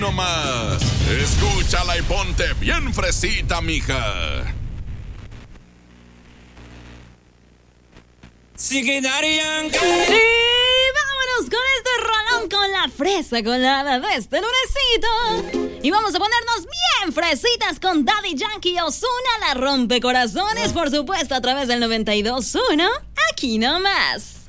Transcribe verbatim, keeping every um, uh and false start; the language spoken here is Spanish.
No más. Escúchala y ponte bien fresita, mija. Y vámonos con este rolón con la fresa colada de este lunesito. Y vamos a ponernos bien fresitas con Daddy Yankee y Ozuna, la rompecorazones, por supuesto, a través del noventa y dos punto uno. Aquí nomás.